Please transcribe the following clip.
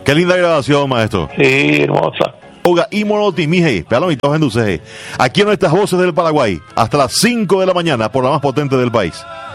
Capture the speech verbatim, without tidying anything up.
Qué linda grabación, maestro. Sí, hermosa. Oiga, y monotimije, vean y todos en Aquí en nuestras voces del Paraguay, hasta las cinco de la mañana por la más potente del país.